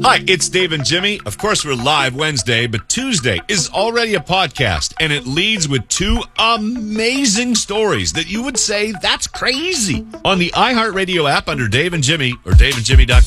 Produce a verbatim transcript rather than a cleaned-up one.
Hi, it's Dave and Jimmy. Of course, we're live Wednesday, but Tuesday is already a podcast, and it leads with two amazing stories that you would say, that's crazy. On the iHeartRadio app under Dave and Jimmy, or dave and jimmy dot com.